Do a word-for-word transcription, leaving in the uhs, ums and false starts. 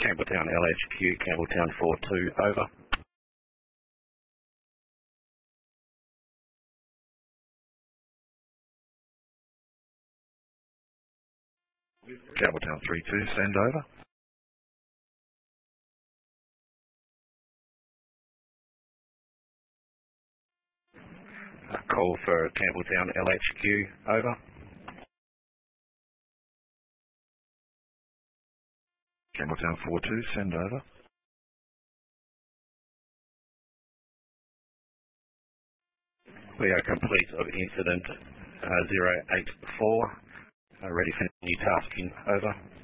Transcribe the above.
Campbelltown L H Q, Campbelltown four two, over. Campbelltown three two, send over. A call for Campbelltown L H Q, over. Campbelltown four two, send over. We are complete of incident uh, zero eight four, uh, ready for new tasking, over.